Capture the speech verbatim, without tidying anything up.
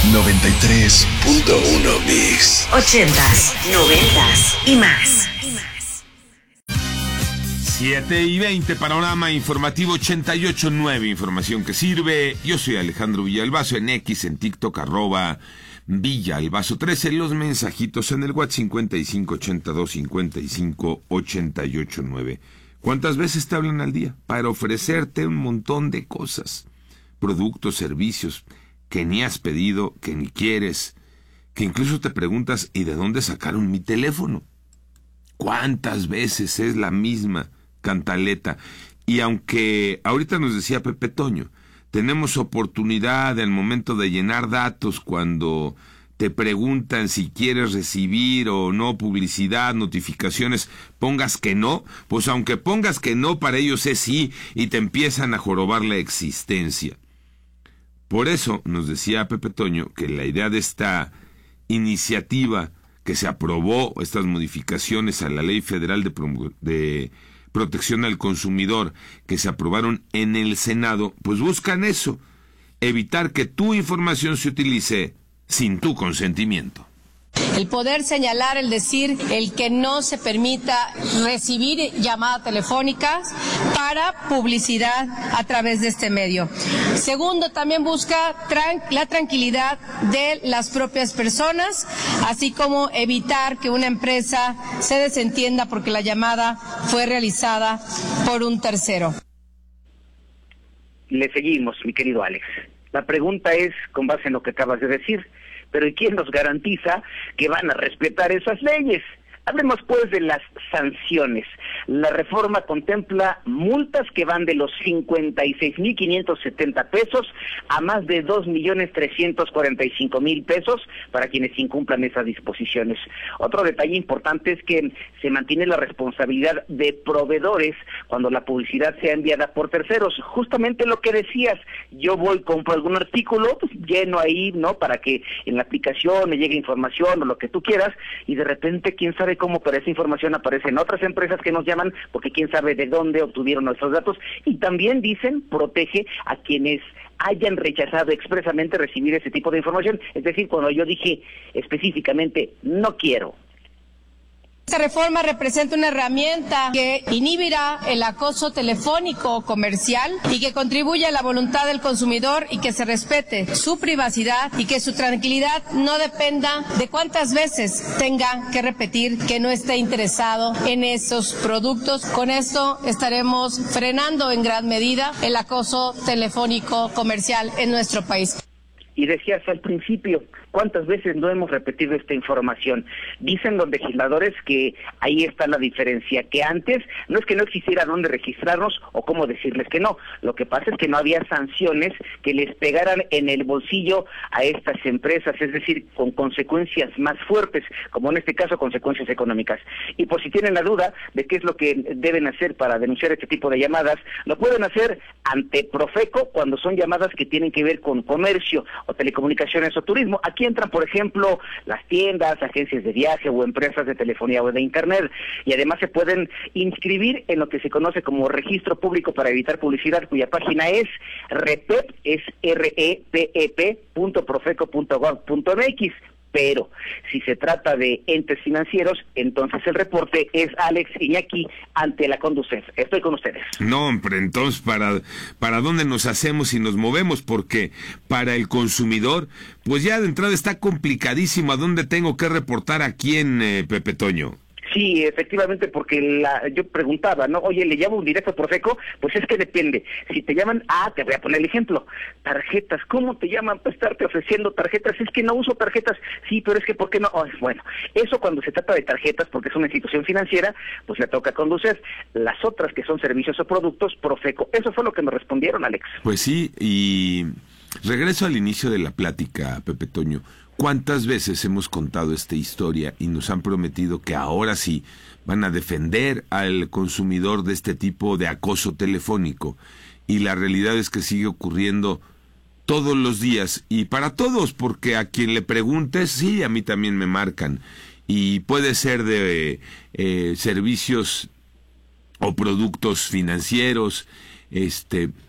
noventa y tres punto uno Mix. Ochentas, noventas y más. siete y veinte, panorama informativo ochenta y ocho punto nueve, información que sirve. Yo soy Alejandro Villalbazo, en X, en TikTok, arroba Villalbazo trece, los mensajitos en el WhatsApp cincuenta y cinco ochenta y dos cincuenta y cinco ochenta y ocho nueve. ¿Cuántas veces te hablan al día? Para ofrecerte un montón de cosas, productos, servicios que ni has pedido, que ni quieres, que incluso te preguntas, ¿y de dónde sacaron mi teléfono? ¿Cuántas veces es la misma cantaleta? Y aunque ahorita nos decía Pepe Toño, tenemos oportunidad al momento de llenar datos cuando te preguntan si quieres recibir o no publicidad, notificaciones, pongas que no, pues aunque pongas que no, para ellos es sí, y te empiezan a jorobar la existencia. Por eso nos decía Pepe Toño que la idea de esta iniciativa que se aprobó, estas modificaciones a la Ley Federal de, Pro- de Protección al Consumidor, que se aprobaron en el Senado, pues buscan eso, evitar que tu información se utilice sin tu consentimiento. El poder señalar, el decir, el que no se permita recibir llamadas telefónicas para publicidad a través de este medio. Segundo, también busca tran- la tranquilidad de las propias personas, así como evitar que una empresa se desentienda porque la llamada fue realizada por un tercero. Le seguimos, mi querido Alex. La pregunta es, con base en lo que acabas de decir, pero ¿y quién nos garantiza que van a respetar esas leyes? Hablemos pues de las sanciones. La reforma contempla multas que van de los cincuenta y seis mil quinientos setenta pesos a más de dos millones trescientos cuarenta y cinco mil pesos para quienes incumplan esas disposiciones. Otro detalle importante es que se mantiene la responsabilidad de proveedores cuando la publicidad sea enviada por terceros. Justamente lo que decías, yo voy, compro algún artículo, pues lleno ahí, ¿no? Para que en la aplicación me llegue información o lo que tú quieras, y de repente, quién sabe cómo, pero esa información aparece en otras empresas que nos llaman, porque quién sabe de dónde obtuvieron nuestros datos, y también dicen, protege a quienes hayan rechazado expresamente recibir ese tipo de información. Es decir, cuando yo dije específicamente, no quiero. Esta reforma representa una herramienta que inhibirá el acoso telefónico o comercial y que contribuye a la voluntad del consumidor y que se respete su privacidad y que su tranquilidad no dependa de cuántas veces tenga que repetir que no esté interesado en esos productos. Con esto estaremos frenando en gran medida el acoso telefónico comercial en nuestro país. Y decías al principio, ¿cuántas veces no hemos repetido esta información? Dicen los legisladores que ahí está la diferencia, que antes no es que no existiera dónde registrarnos o cómo decirles que no. Lo que pasa es que no había sanciones que les pegaran en el bolsillo a estas empresas, es decir, con consecuencias más fuertes, como en este caso consecuencias económicas. Y por si tienen la duda de qué es lo que deben hacer para denunciar este tipo de llamadas, lo pueden hacer ante Profeco cuando son llamadas que tienen que ver con comercio o telecomunicaciones o turismo. Aquí entran, por ejemplo, las tiendas, agencias de viaje o empresas de telefonía o de internet, y además se pueden inscribir en lo que se conoce como Registro Público para Evitar Publicidad, cuya página es repep, es R E P E P punto profeco punto gov punto M X. Pero si se trata de entes financieros, entonces el reporte es Alex Iñaki ante la Conducef. Estoy con ustedes. No, hombre, entonces, ¿para, ¿para dónde nos hacemos y nos movemos? Porque para el consumidor, pues ya de entrada está complicadísimo a dónde tengo que reportar a quién, eh, Pepe Toño. Sí, efectivamente, porque la, yo preguntaba, ¿no? Oye, ¿le llamo directo a Profeco? Pues es que depende. Si te llaman, ah, te voy a poner el ejemplo. Tarjetas, ¿cómo te llaman para estarte ofreciendo tarjetas? Es que no uso tarjetas. Sí, pero es que, ¿por qué no? Oh, bueno, eso cuando se trata de tarjetas, porque es una institución financiera, pues le toca conducir. Las otras que son servicios o productos, Profeco. Eso fue lo que me respondieron, Alex. Pues sí, y regreso al inicio de la plática, Pepe Toño. ¿Cuántas veces hemos contado esta historia y nos han prometido que ahora sí van a defender al consumidor de este tipo de acoso telefónico? Y la realidad es que sigue ocurriendo todos los días y para todos, porque a quien le preguntes, sí, a mí también me marcan. Y puede ser de eh, servicios o productos financieros, este...